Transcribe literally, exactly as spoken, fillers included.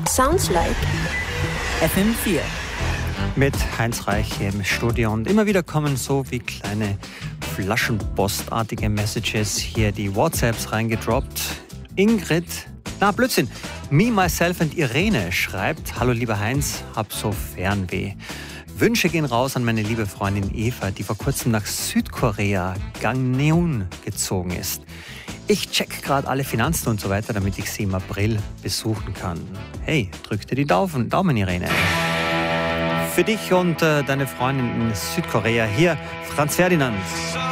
Sounds like F M vier. Mit Heinz Reich im Studio und immer wieder kommen so wie kleine Flaschenpostartige Messages hier, die WhatsApps reingedroppt. Ingrid, na Blödsinn, Me, Myself und Irene schreibt: Hallo lieber Heinz, hab so Fernweh. Wünsche gehen raus an meine liebe Freundin Eva, die vor kurzem nach Südkorea, Gangneung, gezogen ist. Ich check gerade alle Finanzen und so weiter, damit ich sie im April besuchen kann. Hey, drück dir die Daumen, Daumen Irene. Für dich und äh, deine Freundin in Südkorea hier Franz Ferdinand.